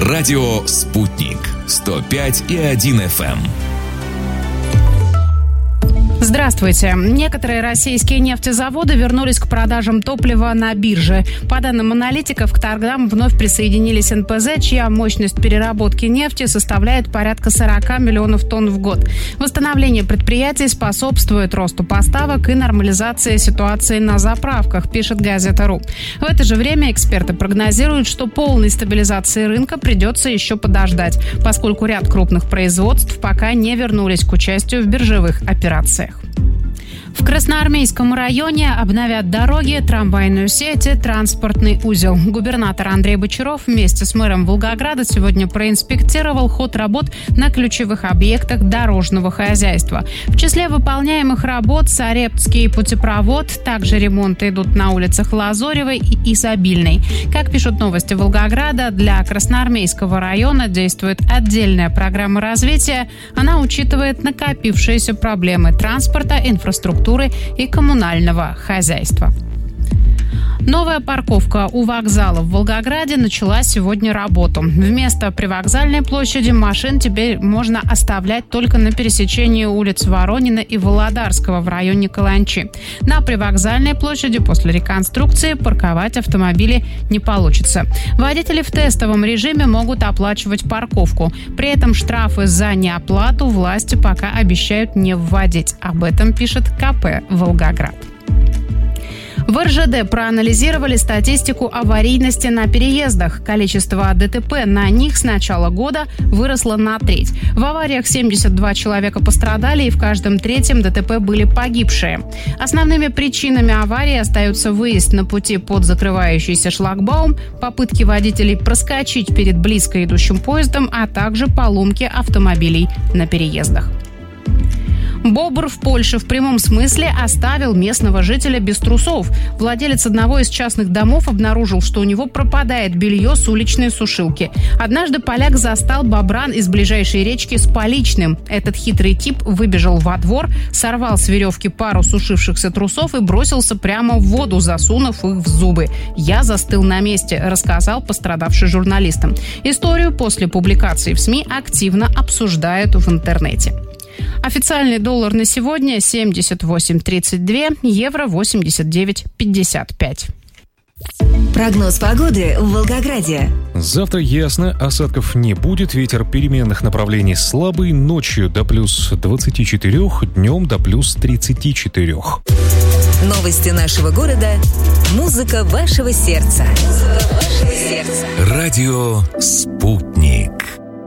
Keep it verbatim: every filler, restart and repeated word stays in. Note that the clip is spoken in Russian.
Радио «Спутник» сто пять и один эф эм. Здравствуйте. Некоторые российские нефтезаводы вернулись к продажам топлива на бирже. По данным аналитиков, к торгам вновь присоединились эн пэ зэ, чья мощность переработки нефти составляет порядка сорок миллионов тонн в год. Восстановление предприятий способствует росту поставок и нормализации ситуации на заправках, пишет Газета.ру. В это же время эксперты прогнозируют, что полной стабилизации рынка придется еще подождать, поскольку ряд крупных производств пока не вернулись к участию в биржевых операциях. В Красноармейском районе обновят дороги, трамвайную сеть и транспортный узел. Губернатор Андрей Бочаров вместе с мэром Волгограда сегодня проинспектировал ход работ на ключевых объектах дорожного хозяйства. В числе выполняемых работ Сарептский путепровод, также ремонты идут на улицах Лазоревой и Изобильной. Как пишут новости Волгограда, для Красноармейского района действует отдельная программа развития. Она учитывает накопившиеся проблемы транспорта, инфраструктуры и коммунального хозяйства. Новая парковка у вокзала в Волгограде начала сегодня работу. Вместо привокзальной площади машин теперь можно оставлять только на пересечении улиц Воронина и Володарского в районе Каланчи. На привокзальной площади после реконструкции парковать автомобили не получится. Водители в тестовом режиме могут оплачивать парковку. При этом штрафы за неоплату власти пока обещают не вводить. Об этом пишет ка пэ «Волгоград». В эр жэ дэ проанализировали статистику аварийности на переездах. Количество дэ тэ пэ на них с начала года выросло на треть. В авариях семьдесят два человека пострадали, и в каждом третьем дэ тэ пэ были погибшие. Основными причинами аварии остаются выезд на пути под закрывающийся шлагбаум, попытки водителей проскочить перед близко идущим поездом, а также поломки автомобилей на переездах. Бобр в Польше в прямом смысле оставил местного жителя без трусов. Владелец одного из частных домов обнаружил, что у него пропадает белье с уличной сушилки. Однажды поляк застал бобра из ближайшей речки с поличным. Этот хитрый тип выбежал во двор, сорвал с веревки пару сушившихся трусов и бросился прямо в воду, засунув их в зубы. «Я застыл на месте», — рассказал пострадавший журналистам. Историю после публикации в СМИ активно обсуждают в интернете. Официальный доллар на сегодня семьдесят восемь тридцать два, евро восемьдесят девять пятьдесят пять. Прогноз погоды в Волгограде. Завтра ясно, осадков не будет, ветер переменных направлений слабый, ночью до плюс двадцати четырёх, днем до плюс тридцати четырёх. Новости нашего города, музыка вашего сердца. Музыка вашего сердца. Радио «Спутник».